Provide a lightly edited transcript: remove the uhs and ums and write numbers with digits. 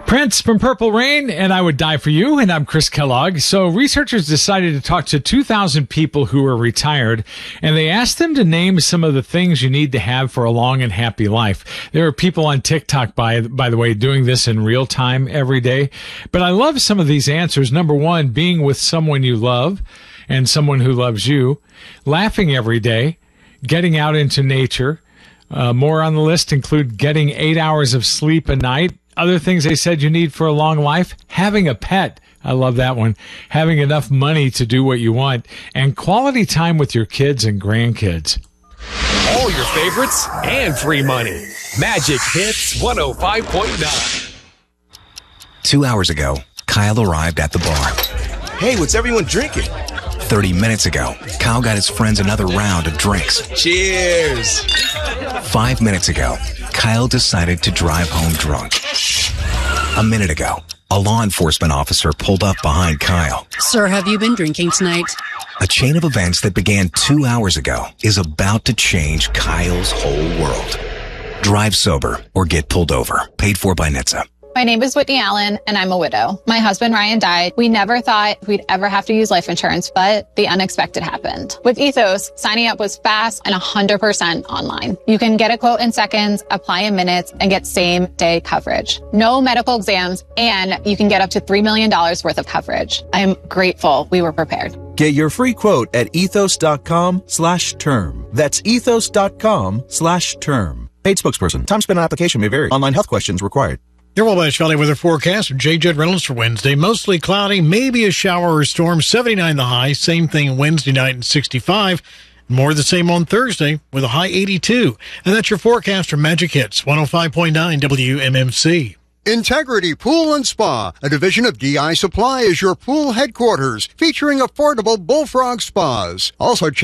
Prince from Purple Rain and I Would Die for You, and I'm Chris Kellogg. So researchers decided to talk to 2,000 people who are retired, and they asked them to name some of the things you need to have for a long and happy life. There are people on TikTok, by the way, doing this in real time every day. But I love some of these answers. Number one, being with someone you love and someone who loves you. Laughing every day. Getting out into nature. More on the list include getting 8 hours of sleep a night. Other things they said you need for a long life, having a pet. I love that one. Having enough money to do what you want, and quality time with your kids and grandkids. All your favorites and free money. Magic Hits 105.9. 2 hours ago, Kyle arrived at the bar. Hey, what's everyone drinking? 30 minutes ago, Kyle got his friends another round of drinks. Cheers! 5 minutes ago, Kyle decided to drive home drunk. A minute ago, a law enforcement officer pulled up behind Kyle. Sir, have you been drinking tonight? A chain of events that began 2 hours ago is about to change Kyle's whole world. Drive sober or get pulled over. Paid for by NHTSA. My name is Whitney Allen, and I'm a widow. My husband, Ryan, died. We never thought we'd ever have to use life insurance, but the unexpected happened. With Ethos, signing up was fast and 100% online. You can get a quote in seconds, apply in minutes, and get same-day coverage. No medical exams, and you can get up to $3 million worth of coverage. I'm grateful we were prepared. Get your free quote at ethos.com/term. That's ethos.com/term. Paid spokesperson. Time spent on application may vary. Online health questions required. Your Wabash Valley weather forecast. J. Judd Reynolds for Wednesday. Mostly cloudy, maybe a shower or storm. 79 the high. Same thing Wednesday night and 65. More the same on Thursday with a high 82. And that's your forecast from Magic Hits 105.9 WMMC. Integrity Pool and Spa, a division of DI Supply, is your pool headquarters, featuring affordable Bullfrog spas. Also check